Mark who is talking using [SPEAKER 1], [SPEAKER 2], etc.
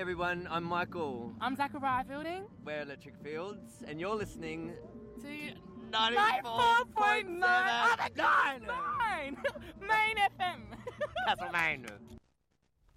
[SPEAKER 1] everyone, I'm Michael.
[SPEAKER 2] I'm Zachariah Fielding.
[SPEAKER 1] We're Electric Fields, and you're listening
[SPEAKER 2] To
[SPEAKER 1] 94.7
[SPEAKER 2] 94.9 Main FM.
[SPEAKER 1] Castlemaine.